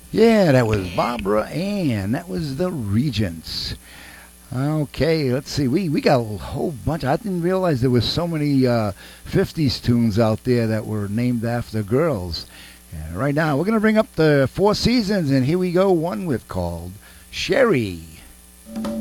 Yeah, that was Barbara Ann. That was the Regents. Okay, let's see. We got a whole bunch. I didn't realize there was so many 50s tunes out there that were named after girls. And right now, we're going to bring up the Four Seasons, and here we go. One with called Sherry.